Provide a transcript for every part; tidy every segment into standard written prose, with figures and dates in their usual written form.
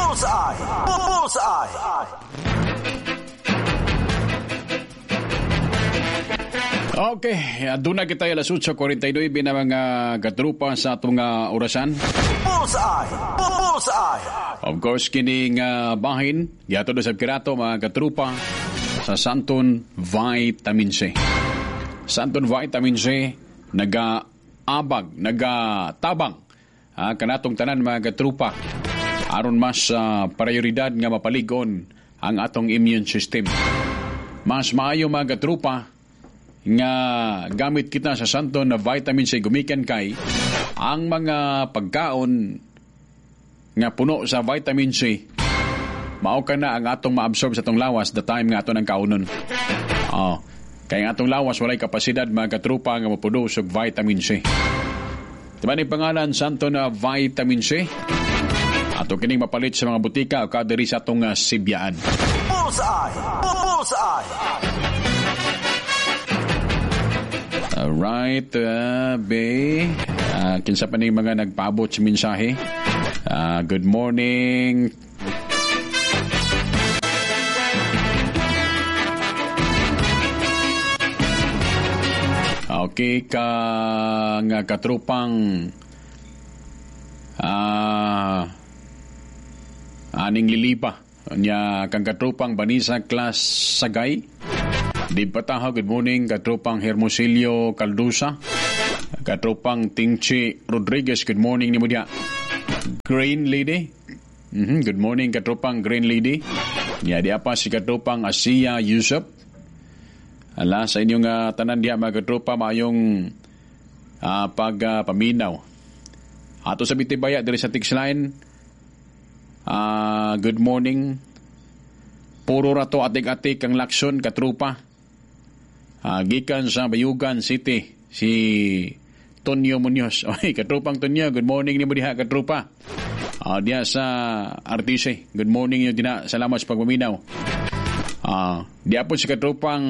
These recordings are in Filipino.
Bullseye! Bullseye! Okay, doon na kita alas 8:49 na mga katrupa sa atong orasan. Bullseye! Bullseye! Of course, kining bahin, yato do sa kirato mga katrupa sa Santon Vitamin C. Santon Vitamin C, nag-aabag, nag-tabang kanatong tanan mga katrupa. Aron mas prioridad nga mapaligon ang atong immune system. Mas maayo mga katrupa nga gamit kita sa Santon na vitamin C gumikan kay ang mga pagkaon nga puno sa vitamin C mao kana ang atong maabsorb sa atong lawas the time nga ato nang kaunon. Kay ang atong lawas walay kapasidad mga katrupa nga maproduce og vitamin C. Diba ni pangalan Santon na vitamin C? Ato kining mapalit sa mga butika o kadiri sa atong sibyaan. Bullseye! Bullseye! Alright, kinsa pa ning mga nagpaabot sa mensahe. Good morning. Okay, nga katrupang aning lilipa nya kang katrupang Banisa Class Sagay. Di patahaw, good morning, katropang Hermosilio Caldusa, katropang Tingchi Rodriguez, good morning ni mo dia. Green Lady, good morning, katropang Green Lady. Niya di apa si katropang Asia Yusuf. Ala, sa inyong tanan diya mga katropa, mayong paminaw. Ato sa Bitibaya, diri sa text line, good morning, puro rato atik-atik ang laksyon, katropa. Gikan sa Bayugan City si Tonyo Munoz. Oy, katropang Tonyo, good morning ni mo diha katropa. Diya sa RTC, good morning niyo dina, salamat sa pagmaminaw. Diya po si katropang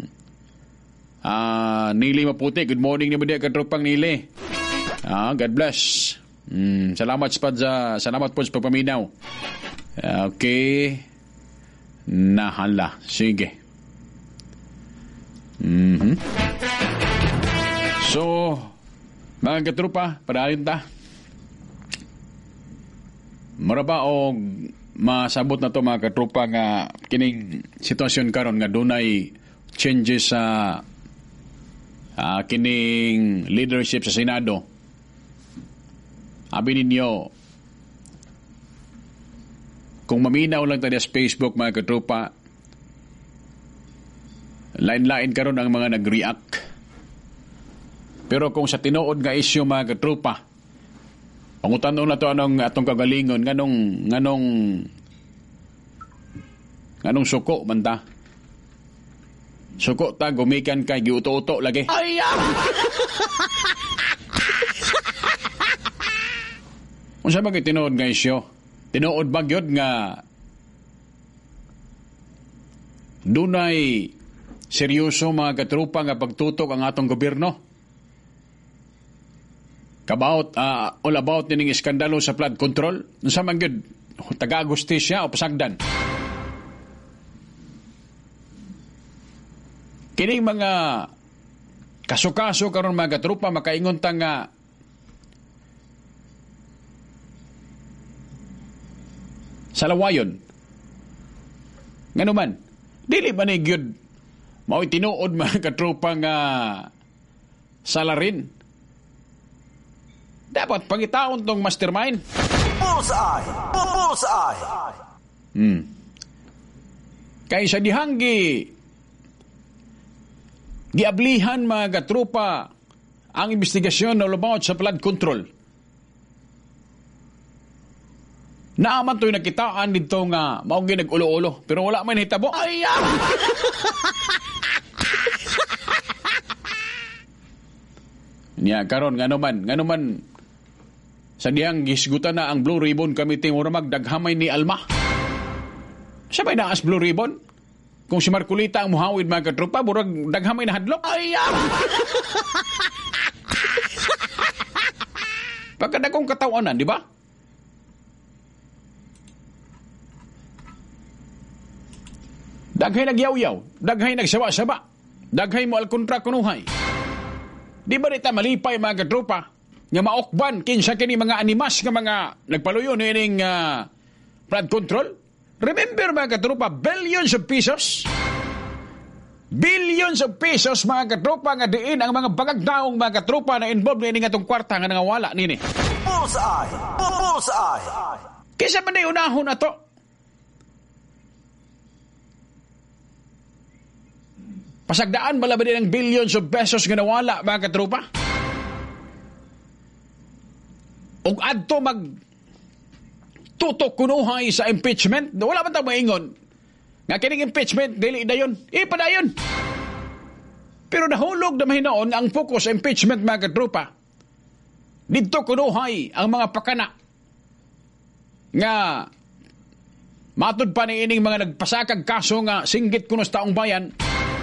Nili Maputi, good morning ni mo diha katropang Nili. God bless. Salamat po sa pagpaminaw. Okay, nahala, sige. So, mga katrupa, padayon ta. Maraba o masabot na to mga katrupa nga kining sitwasyon karon nga dunay changes sa kining leadership sa Senado. Abi ninyo, kung maminaw lang tayo sa Facebook mga katrupa, lain-lain karon ang mga nag-react. Pero kung sa tinuod nga isyu mga katrupa, pangutanong na to anong atong kagalingon, nganong suko man ta? Suko ta, gumikan kay giuto-uto lagi. Ay! Kung sa bagay tinuod nga isyu, tinuod ba gyud nga dunay seryoso mga katrupa nga pagtutok ang atong gobyerno? All about nining iskandalo sa flood control? Unsa man gyud, taga-agustisya o pasagdan? Kining mga kaso-kaso karon mga katrupa, makaingon ta nga salawayon. Ngano man, dili ba ni gyud mao'y tinuod mga katrupa nga salarin? Dapat pangitaon tong mastermind. Bullseye! Bullseye! Kaysa dihanggi giablihan mga katrupa ang investigasyon na lumaot sa flood control. Naaman to'y nakitaan dito nga maong ginag-ulo-ulo pero wala man hitabo. Ay! Niya karon ngano man sa diyang gisgutan na ang Blue Ribbon Committee mura magdaghamay ni Alma. Siya ba'y naas Blue Ribbon? Kung si Marcolita ang muhawid mga katropa, murag daghamay na hadlok. Ay! Pagkadagong katawanan, di ba? Daghay nagyaw-yaw, daghay nagsawa-saba, daghay mo alkontra kunuhay. Di ba rita malipay mga katropa, nga maokban kinsa kini mga animas nga mga nagpaluyo nining flood control? Remember mga katropa, billions of pesos? Billions of pesos mga katropa nga diin ang mga bagagdaong mga katropa na involved nining atong kwarta nga nangawala nini. Bullseye! Bullseye! Kisa man na unahon na to? Pasagdaan bala ba din ang billions of pesos nga nawala mga katropa? Og adto mag tutok kunuhay sa impeachment, wala man ta maingon nga kining impeachment dili dayon, ipadayon. Pero nahulog na mahinoon ang focus sa impeachment mga katropa. Dito kunuhay ang mga pakana nga matud pa ni ining mga nagpasakag kaso nga singgit kuno sa taong bayan.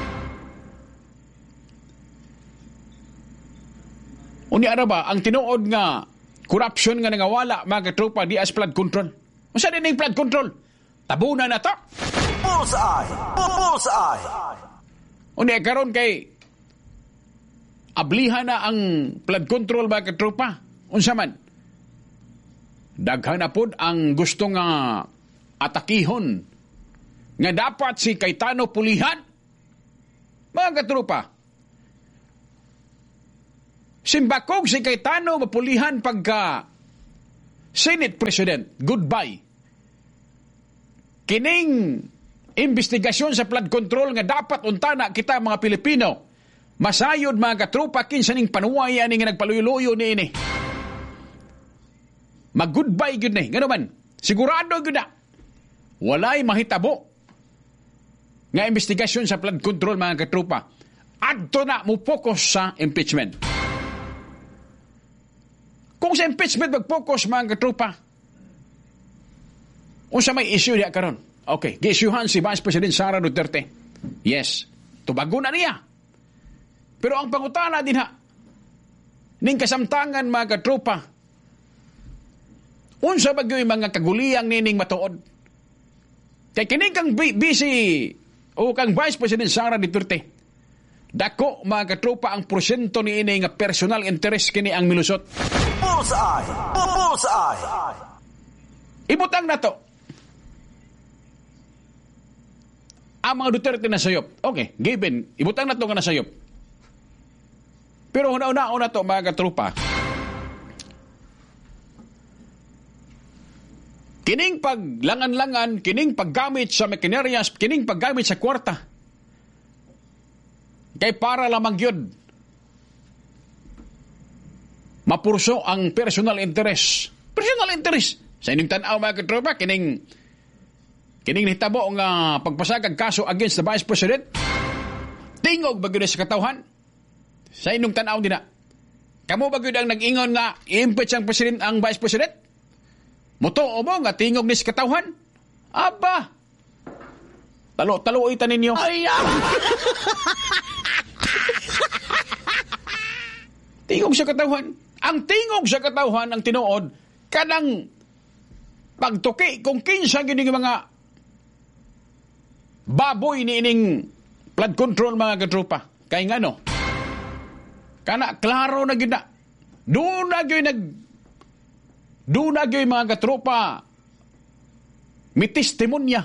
Unya ara ba ang tinuod nga corruption nga nangawala mga katropa di as flood control? Unsa din ning flood control? Tabunan na to. Bullseye! Bullseye! Unya karon kay ablihan na ang flood control mga katropa. Unsa man? Daghan na pod ang gusto nga atakihon nga dapat si Cayetano pulihan. Mga katropa, simbakog si Cayetano mapulihan pagka Senate President. Goodbye. Kining investigasyon sa flood control nga dapat untana kita mga Pilipino. Masayod mga katropa kinsa ning panuway ani nga nagpaluyo-luyo niini. Mag-goodbye gyud ni. Ngano man? Sigurado gyud na. Walay mahitabo nga investigasyon sa flood control mga katropa. Adto na mo focus sa impeachment. Kung sa impeachment mag-focus mga katropa, unsa may issue diya karon? Okay, gi-issuehan si Vice President Sara Duterte. Yes, tubago na niya. Pero ang pangutana din ha, ning kasamtangan mga katropa, unsa ba gyud mga kaguliyang nining matuod? Kay kini kang busy o kang Vice President Sara Duterte, dako mga katropa ang porsyento ni ini nga personal interest kini ang milusot. Bullseye! Bullseye! Ibutang na to. Ang mga Duterte na sayop. Okay, given. Ibutang na to nga na sayop. Pero una-una to mga katropa. Kining paglangan-langan, kining paggamit sa makinerias, kining paggamit sa kwarta. Kay para lamang yun mapurso ang personal interest. Personal interest. Sa inyong tanaw mga katropa, kining nitabo nga pagpasagag kaso against the Vice President. Tingog ba gyud sa katawhan? Sa inyong tanaw din na. Kamo ba gyud ang nag-ingon nga i-impeach ang president ang Vice President? Mutuo mo nga tingog ni sa katawhan? Aba! Talo-talo ita ninyo. Ay! Tingog sa katawhan. Ang tingog sa katawhan ang tinuod kanang pagtuki kung kinsa gyud mga baboy ni ining flood control mga katropa. Kay ngano? Kana klaro na gyud na. Doon na gyud mga katropa may testimonya.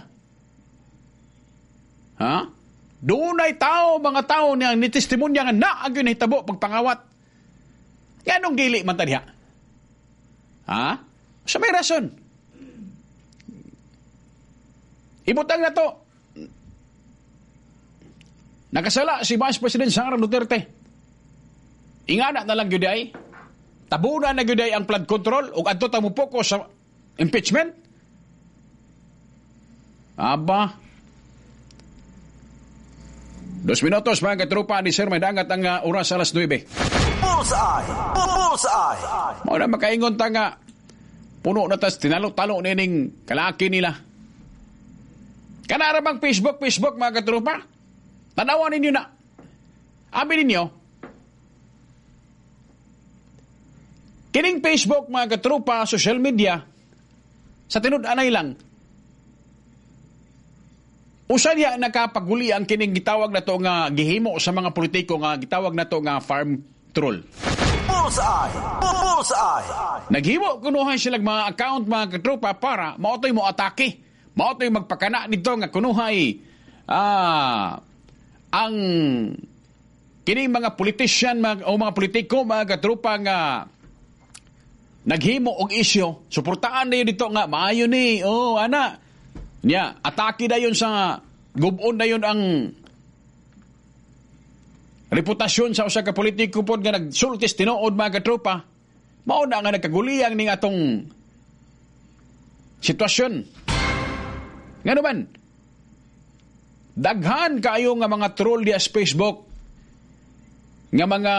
Ha? Doon ay mga tao niya ni testimonya nga na gyud nahitabo pagpangawat. Yanong dili man ta diha? Ha? Sa may rason. Ibutang na to. Nakasala si Vice President Sara Duterte. Ingana na lang gyud ay. Tabunan na gyud ay ang flood control ug adto ta mo focus sa impeachment. Aba. 2 minutos mga katropa ni Sir may dangat ang oras alas 9. Bullseye! Bullseye! Mao na makaingon ta nga puno na tas tinalo-talo nining kalaki nila. Kanara bang Facebook mga katropa? Tanawan ninyo na. Abi ninyo. Kining Facebook mga katropa, social media, sa tinud-anay lang. Usa niya nakapaguli ang kining gitawag na to nga gihimo sa mga politiko nga gitawag na to nga farm troll. Bullseye! Bullseye! Naghimo kunuhan sila mga account mga katropa para maotoy mo atake. Maotoy magpakana nito nga kunuhay ang kining mga politician o mga politiko mga katropa nga naghimo og isyo. Suportaan na yun dito nga maayo ni ana. Nya, atake na yun sa gubon na yun ang reputasyon sa usa ka politiko po nga nagsultis tinuod mga katropa. Mao na nga nagkaguliyang ning atong sitwasyon. Nga naman, daghan kayo nga mga troll diya sa Facebook nga mga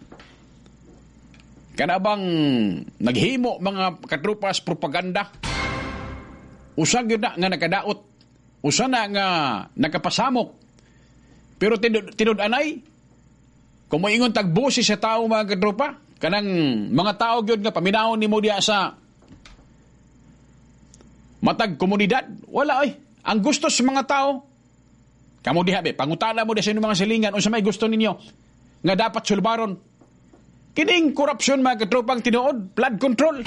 kanabang naghimo mga katropas propaganda. Usa gyud na nga nakadaot. Usa na nga nakapasamok. Pero tinud-anay kung moingon tagbusi sa tao mga katropa, kanang mga tao gyud nga paminawon nimo diya sa matag komunidad, wala oy. Ang gusto sa mga tao, kamo diha be, pangutana mo diya sa inyong mga silingan unsa may gusto ninyo nga dapat sulbaron. Kining korupsyon mga katropang tinuod, flood control.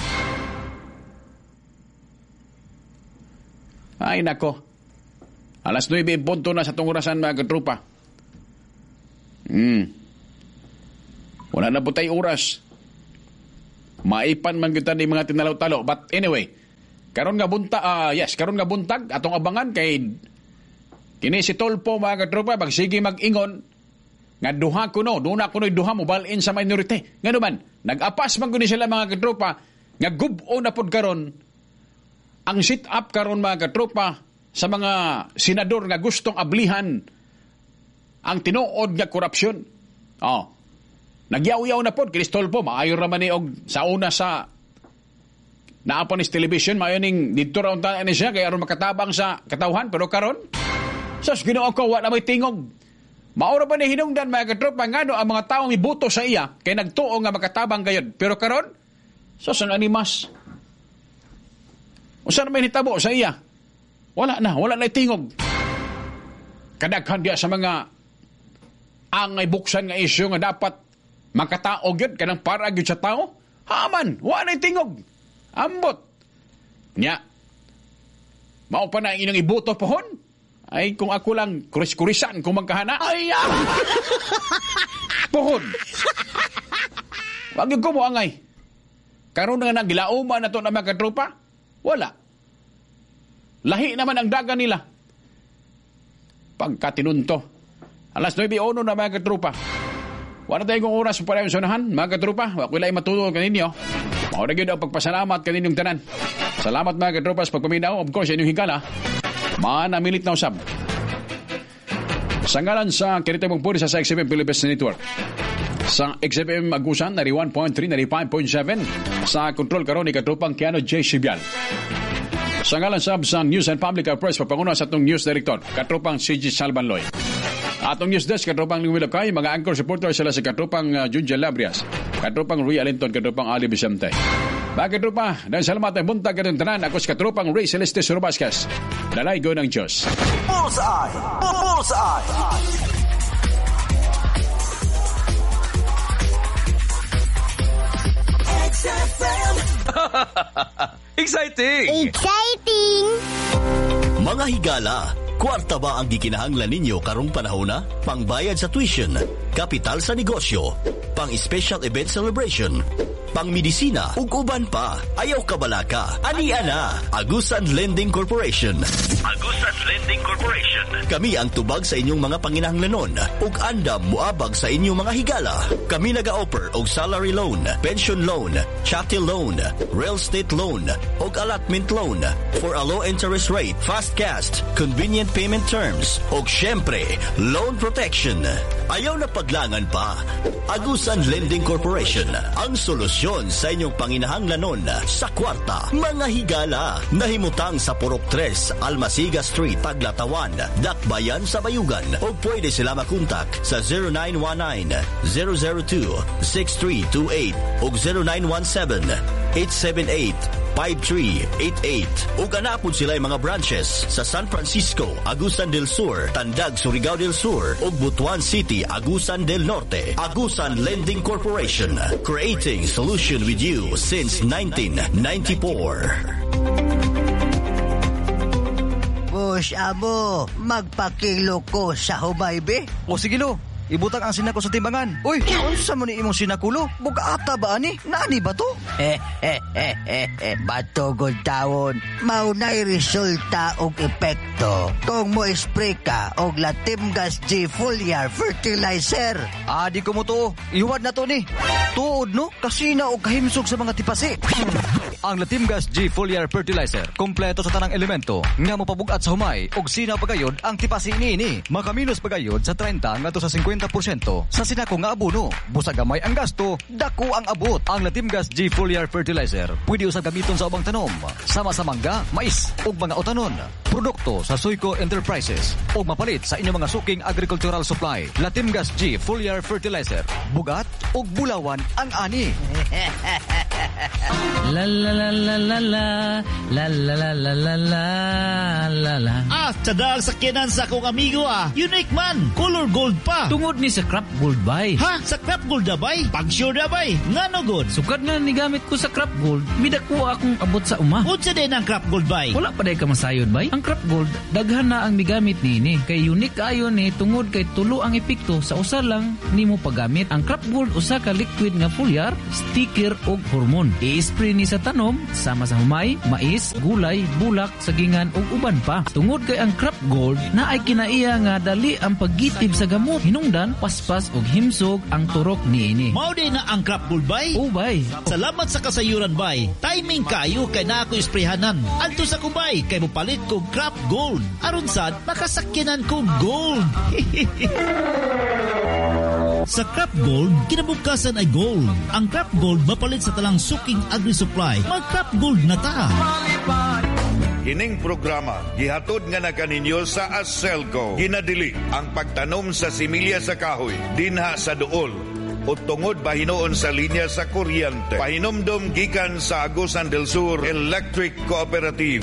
Ay nako. Alas 9 punto na sa tungurasan mga katropa. Wala na po tayo oras. Maipan man kita ni mga tinalaw-talo. But anyway, karon nga buntag atong abangan kay kini si Tolpo mga katropa magsige mag-ingon nga duha mo balin sa minority. Ngano man, nag-apas man kuno sila mga katropa nga gubo na pod karon ang sit-up karon mga katropa sa mga senador nga gustong ablihan ang tinuod nga korupsyon. Nagyaw-yaw na pod Kristol po maayo ra man ni og sa una sa naapanis television maayo ning didto ra unta ni siya kay aron makatabang sa katawhan pero karon sas Ginoo ko wa na may tingog. Maura ba ni hinungdan mga katropa ngano ang mga tawo mibuto sa iya kay nagtuo nga makatabang gayud pero karon sas ang animas. Usa na may hitabo sa iya. Wala na tingog. Kadaghan diya sa mga angay buksan nga isyu nga dapat makatao gyud kanang para gyud sa tao. Haman, wala tingog. Ambot. Nya. Mao pa na inyong ibuto pohon. Ay kung ako lang kuris-kurisan kung magkahana. Ay! Pohon. Wag ko mo angay. Karon nga nagilauman na to na mga katropa. Wala. Lahi naman ang daga nila. Pagkatinunto. Alas 9:01 na mga katropa. Wala tayong oras para yung sunahan, mga katropa. Wakulay matulog kaninyo. Maura yun ang pagpasalamat kaninyong tanan. Salamat mga katropa sa pagpaminaw. Of course, inyong higala. Manamilit na usab. Sa ngalan sa Kinitemong Puri sa XFM Philippines Network. Sa XFM Agusan, 91.3, 95.7. Sa kontrol karon ni katropang Keanu J. Sibial. Sa ngalan sa News and Public Affairs, papanguna sa atong news director, katropang CG Salvanloy. Atong news desk, katropang Lingwil Kay, mga anchor supporter sila sa katropang Junjel Labrias, katropang Rui Alinton, katropang Ali Vicente. Mga katropa, dahil salamat ang buntag katong tanan, ako sa katropang Ray Celeste Surabascas. Dalay go ng Diyos. Bullseye! Bullseye! Exciting! Mga higala, kwarta ba ang gikinahanglan ninyo karong panahona? Pangbayad sa tuition, kapital sa negosyo, pang-special event celebration, pang-medisina, ug uban pa. Ayaw kabalaka. Ania na, Agusan Lending Corporation. Agusan Lending Corporation. Kami ang tubag sa inyong mga panginahanglanon ug andam muabag sa inyong mga higala. Kami naga-offer og salary loan, pension loan, chattel loan, real estate loan ug allotment loan for a low interest rate, fast cash, convenient payment terms ug syempre, loan protection. Ayaw na paglangan pa. Agusan Lending Corporation, ang solusyon sa inyong panginahanglanon sa kwarta. Mga higala, nahimutang sa Purok 3, Almasiga Street, Taglatawan, Dakbayan sa Bayugan. O pwede sila makontak sa 0919-002-6328 o 0917-878 5388. Ug ana pod sila mga branches sa San Francisco, Agusan del Sur, Tandag, Surigao del Sur ug Butuan City, Agusan del Norte. Agusan Lending Corporation, creating solution with you since 1994. Boss Abo, magpakilo ko sa hubaybe. O sige lo, ibutang ang sinako sa timbangan. Uy, unsa man ni imong sinakulo? Bugata ba ani? Nani ba to? Batogod tawon. Maunay resulta og epekto kung mo spray ka og Latimgas G Foliar Fertilizer. Di ko mo to. Ihuwad na to ni. Tuod no, kasina og kahimsog sa mga tipasi. Ang Latimgas G Foliar Fertilizer, kompleto sa tanang elemento nga mopabugat sa humay og sinaw pagayod ang tipasi niini. Makaminos pagayod sa 30 ngadto sa 50% sa sinako nga abono. Busa gamay ang gasto, dako ang abot. Ang Latimgas G Foliar Fertilizer pwede usab gamiton sa ubang tanom, sama sa mangga, mais ug mga utanon. Produkto sa Suico Enterprises ug mapalit sa inyong mga suking agricultural supply. Latimgas G Foliar Fertilizer, bugat ug bulawan ang ani. La la la la la la la la la la la la la. Tadal sa kinan sa akong amigo Unique man, color gold pa. Tungod ni sa Crop Gold bay. Ha? Sa Crop Gold na bay? Pag sure na bay? Ngano good? Sukad na ni gamit ko sa Crop Gold, midako akong abot sa uma. Unsa din ang Crop Gold bay? Wala pa day ka masayod bay. Ang Crop Gold daghan na ang migamit niini. Kay unique ayo ni tungod kay tulo ang epekto sa usa lang nimo paggamit. Ang Crop Gold usa ka liquid nga foliar, sticker ug hormone. I-spray ni sa tanom sama sa humay, mais, gulay, bulak, sagingan ug uban pa. Tungod kay ang Crop Gold na ay kinaiya nga dali ang paggitib sa gamot. Hinungdan, paspas ug himsog ang turok niini. Mao din na ang Crop Gold bay? O bay. Salamat sa kasayuran bay. Timing kayo kay na ako isprehanan. Adto sa kubay kay mopalit ko Crop Gold. Aron sad makasakyanan ko gold. Sa Crop Gold, kinabukasan ay gold. Ang Crop Gold mapalit sa talang suking agri-supply. Mag-Crop Gold na ta. Kining programa gihatod nga na kaninyo sa Aselco. Ginadili ang pagtanom sa similya sa kahoy dinha sa duol o tungod bahinoon sa linya sa kuryente. Pahinomdom gikan sa Agusan del Sur Electric Cooperative.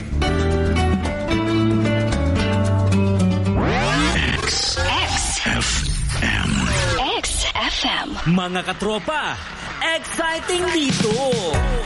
XFM. Mga katropa, exciting dito!